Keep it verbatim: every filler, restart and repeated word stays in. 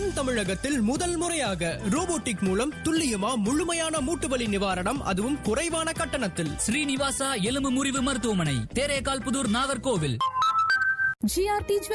தென் தமிழகத்தில் முதல் முறையாக ரோபோட்டிக் மூலம் துல்லியமா முழுமையான மூட்டுவலி நிவாரணம், அதுவும் குறைவான கட்டணத்தில். ஸ்ரீனிவாசா எலும்பு முறிவு மருத்துவமனை, தேரேகால் புதூர், நாகர்கோவில். ஜிஆர்டி